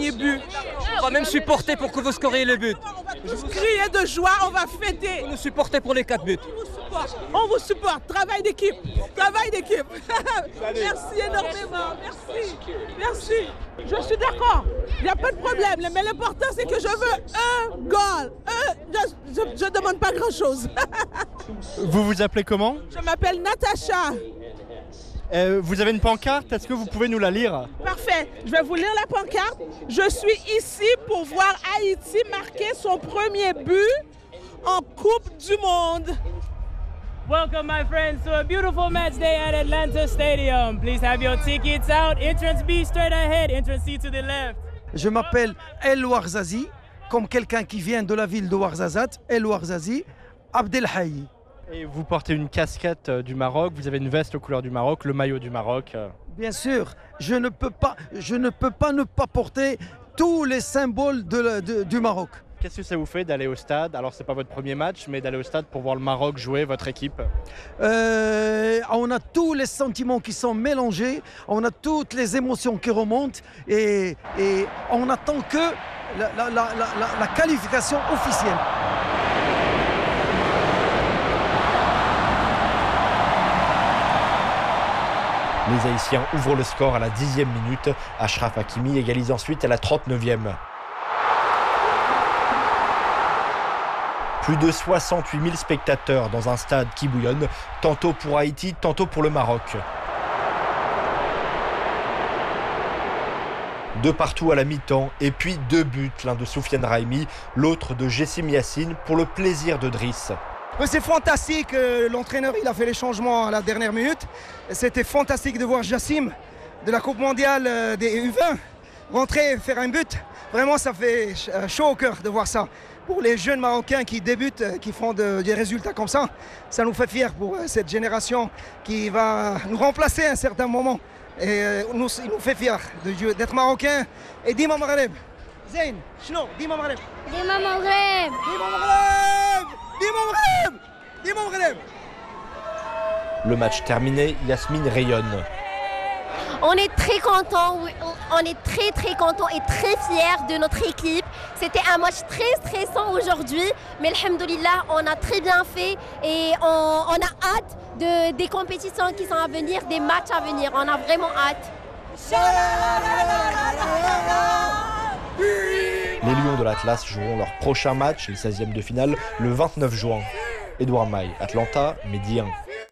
premier but. On va même supporter pour que vous scoriez le but. On va crier de joie, on va fêter. Vous nous supportez pour les 4 buts. On vous supporte. Travail d'équipe. Travail d'équipe. Merci énormément. Merci. Merci. Je suis d'accord. Il n'y a pas de problème. Mais l'important, c'est que je veux un goal. Je ne demande pas grand-chose. Vous vous appelez comment? Je m'appelle Natacha. Vous avez une pancarte, est-ce que vous pouvez nous la lire? Parfait. Je vais vous lire la pancarte. Je suis ici pour voir Haïti marquer son premier but en Coupe du Monde. Welcome, my friends, to a beautiful match day at Atlanta Stadium. Please have your tickets out. Entrance B straight ahead, entrance C to the left. Je m'appelle El Ouarzazi, comme quelqu'un qui vient de la ville de Ouarzazate, El Ouarzazi, Abdelhaï. Et vous portez une casquette du Maroc, vous avez une veste aux couleurs du Maroc, le maillot du Maroc. Bien sûr, je ne peux pas ne pas porter tous les symboles du Maroc. Qu'est-ce que ça vous fait d'aller au stade? Alors c'est pas votre premier match, mais d'aller au stade pour voir le Maroc jouer, votre équipe. On a tous les sentiments qui sont mélangés, on a toutes les émotions qui remontent et on attend que la qualification officielle. Les Haïtiens ouvrent le score à la 10e minute. Achraf Hakimi égalise ensuite à la 39e. Plus de 68 000 spectateurs dans un stade qui bouillonne, tantôt pour Haïti, tantôt pour le Maroc. De partout à la mi-temps, et puis 2 buts, l'un de Soufiane Raimi, l'autre de Jessim Yassine, pour le plaisir de Driss. C'est fantastique, l'entraîneur il a fait les changements à la dernière minute. C'était fantastique de voir Jessim de la Coupe mondiale des U20 rentrer, faire un but. Vraiment ça fait chaud au cœur de voir ça. Pour les jeunes Marocains qui débutent, qui font des résultats comme ça nous fait fiers pour cette génération qui va nous remplacer à un certain moment. Et il nous fait fiers d'être Marocains. Et Dima Maghreb. Zayn, Chno, Dima Maghreb. Dima Maghreb. Dima Maghreb. Dima Maghreb. Dima Maghreb. Le match terminé, Yasmine rayonne. On est très contents, on est très contents et très fiers de notre équipe. C'était un match très stressant aujourd'hui, mais alhamdoulilah, on a très bien fait et on a hâte des compétitions qui sont à venir, des matchs à venir. On a vraiment hâte. Les Lions de l'Atlas joueront leur prochain match, le 16e de finale, le 29 juin. Edouard Maille, Atlanta, Midi 1.